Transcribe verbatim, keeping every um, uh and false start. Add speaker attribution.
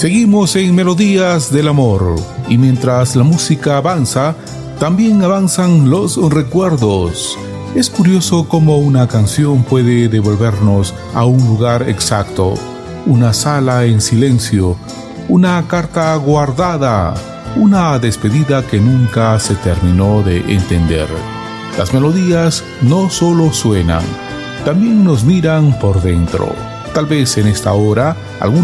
Speaker 1: Seguimos en Melodías del Amor y mientras la música avanza, también avanzan los recuerdos. Es curioso cómo una canción puede devolvernos a un lugar exacto, una sala en silencio, una carta guardada, una despedida que nunca se terminó de entender. Las melodías no solo suenan, también nos miran por dentro. Tal vez en esta hora algún